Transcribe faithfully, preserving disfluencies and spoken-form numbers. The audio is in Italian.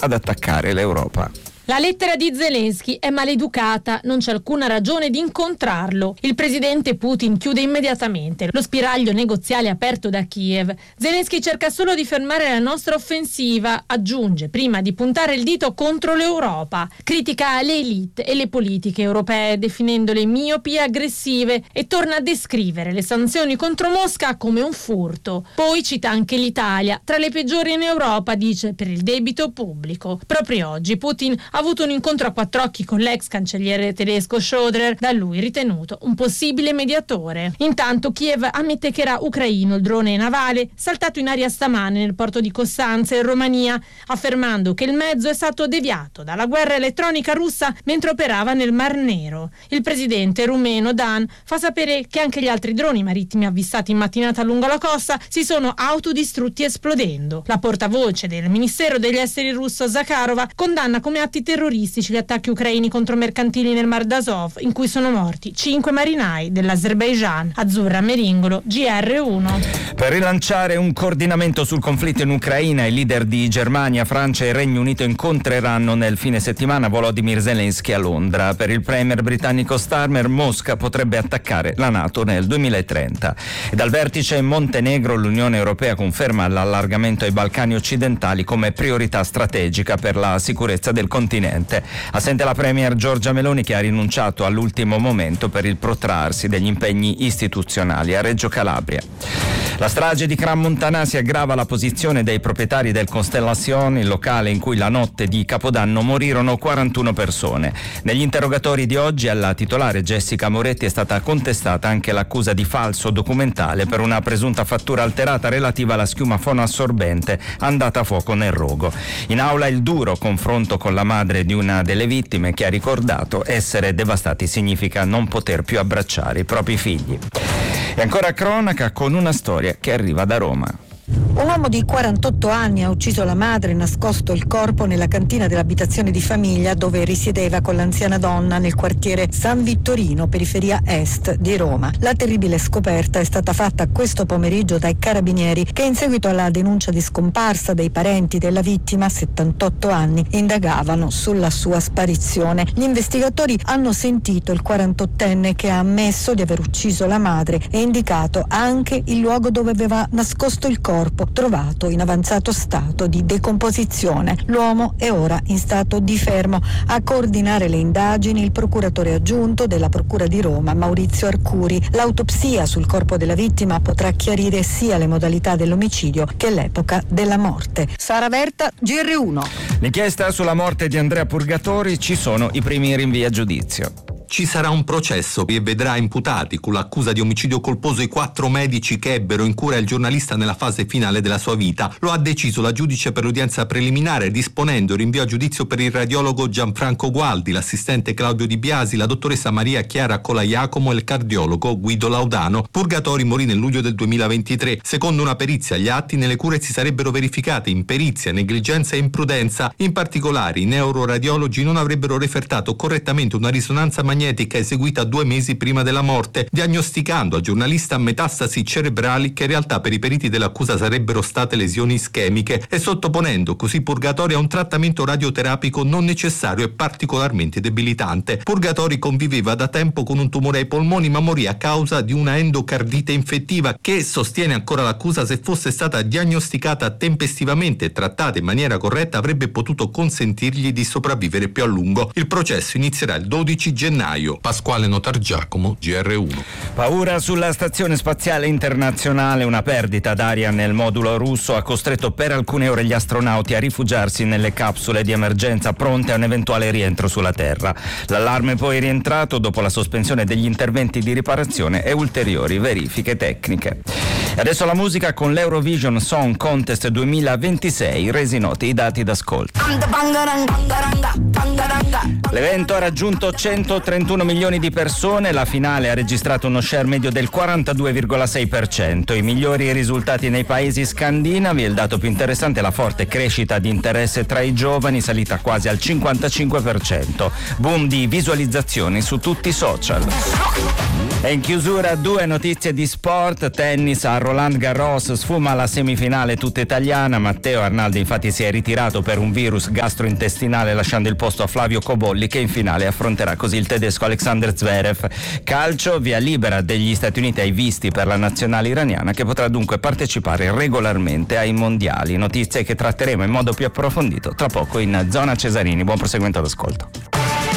ad attaccare l'Europa. La lettera di Zelensky è maleducata, non c'è alcuna ragione di incontrarlo. Il presidente Putin chiude immediatamente lo spiraglio negoziale aperto da Kiev. Zelensky cerca solo di fermare la nostra offensiva, aggiunge, prima di puntare il dito contro l'Europa. Critica le elite e le politiche europee, definendole miopi e aggressive, e torna a descrivere le sanzioni contro Mosca come un furto. Poi cita anche l'Italia, tra le peggiori in Europa, dice, per il debito pubblico. Proprio oggi Putin ha avuto un incontro a quattro occhi con l'ex cancelliere tedesco Schröder, da lui ritenuto un possibile mediatore. Intanto Kiev ammette che era ucraino il drone navale saltato in aria stamane nel porto di Costanza in Romania, affermando che il mezzo è stato deviato dalla guerra elettronica russa mentre operava nel Mar Nero. Il presidente rumeno Dan fa sapere che anche gli altri droni marittimi avvistati in mattinata lungo la costa si sono autodistrutti esplodendo. La portavoce del Ministero degli Esteri russo Zakharova condanna come atti terroristici gli attacchi ucraini contro mercantili nel Mar d'Azov, in cui sono morti cinque marinai dell'Azerbaigian. Azzurra Meringolo, G R uno. Per rilanciare un coordinamento sul conflitto in Ucraina, i leader di Germania, Francia e Regno Unito incontreranno nel fine settimana Volodymyr Zelensky a Londra. Per il premier britannico Starmer, Mosca potrebbe attaccare la NATO nel duemilatrenta. E dal vertice in Montenegro l'Unione Europea conferma l'allargamento ai Balcani occidentali come priorità strategica per la sicurezza del continente. Assente la premier Giorgia Meloni, che ha rinunciato all'ultimo momento per il protrarsi degli impegni istituzionali a Reggio Calabria. La strage di Crans-Montana si aggrava la posizione dei proprietari del Constellation, il locale in cui la notte di Capodanno morirono quarantuno persone. Negli interrogatori di oggi alla titolare Jessica Moretti è stata contestata anche l'accusa di falso documentale per una presunta fattura alterata relativa alla schiuma fonoassorbente andata a fuoco nel rogo. In aula il duro confronto con la madre di una delle vittime, che ha ricordato essere devastati significa non poter più abbracciare i propri figli. E ancora cronaca con una storia che arriva da Roma. Un uomo di quarantotto anni ha ucciso la madre e nascosto il corpo nella cantina dell'abitazione di famiglia dove risiedeva con l'anziana donna nel quartiere San Vittorino, periferia est di Roma. La terribile scoperta è stata fatta questo pomeriggio dai carabinieri, che in seguito alla denuncia di scomparsa dei parenti della vittima, settantotto anni, indagavano sulla sua sparizione. Gli investigatori hanno sentito il quarantottenne, che ha ammesso di aver ucciso la madre e indicato anche il luogo dove aveva nascosto il corpo, trovato in avanzato stato di decomposizione. L'uomo è ora in stato di fermo. A coordinare le indagini il procuratore aggiunto della Procura di Roma, Maurizio Arcuri. L'autopsia sul corpo della vittima potrà chiarire sia le modalità dell'omicidio che l'epoca della morte. Sara Verta, G R uno. L'inchiesta sulla morte di Andrea Purgatori, ci sono i primi rinvii a giudizio. Ci sarà un processo che vedrà imputati con l'accusa di omicidio colposo i quattro medici che ebbero in cura il giornalista nella fase finale della sua vita. Lo ha deciso la giudice per l'udienza preliminare, disponendo rinvio a giudizio per il radiologo Gianfranco Gualdi, l'assistente Claudio Di Biasi, la dottoressa Maria Chiara Colaiacomo e il cardiologo Guido Laudano. Purgatori morì nel luglio del duemilaventitré. Secondo una perizia, gli atti nelle cure si sarebbero verificati imperizia, negligenza e imprudenza. In particolare, i neuroradiologi non avrebbero refertato correttamente una risonanza magnetica eseguita due mesi prima della morte, diagnosticando al giornalista metastasi cerebrali che in realtà per i periti dell'accusa sarebbero state lesioni ischemiche, e sottoponendo così Purgatori a un trattamento radioterapico non necessario e particolarmente debilitante. Purgatori conviveva da tempo con un tumore ai polmoni, ma morì a causa di una endocardite infettiva che, sostiene ancora l'accusa, se fosse stata diagnosticata tempestivamente e trattata in maniera corretta avrebbe potuto consentirgli di sopravvivere più a lungo. Il processo inizierà il dodici gennaio. Pasquale Notargiacomo, G R uno. Paura sulla stazione spaziale internazionale. Una perdita d'aria nel modulo russo ha costretto per alcune ore gli astronauti a rifugiarsi nelle capsule di emergenza pronte a un eventuale rientro sulla Terra. L'allarme è poi rientrato dopo la sospensione degli interventi di riparazione e ulteriori verifiche tecniche. E adesso la musica con l'Eurovision Song Contest duemilaventisei, resi noti i dati d'ascolto. L'evento ha raggiunto centotrentuno milioni di persone, la finale ha registrato uno share medio del quarantadue virgola sei per cento. I migliori risultati nei paesi scandinavi, il dato più interessante è la forte crescita di interesse tra i giovani, salita quasi al cinquantacinque per cento. Boom di visualizzazioni su tutti i social. E in chiusura due notizie di sport. Tennis a Roland Garros, sfuma la semifinale tutta italiana. Matteo Arnaldi infatti si è ritirato per un virus gastrointestinale, lasciando il posto a Flavio Cobolli, che in finale affronterà così il tedesco Alexander Zverev. Calcio, via libera degli Stati Uniti ai visti per la nazionale iraniana, che potrà dunque partecipare regolarmente ai mondiali. Notizie che tratteremo in modo più approfondito tra poco in Zona Cesarini. Buon proseguimento d'ascolto.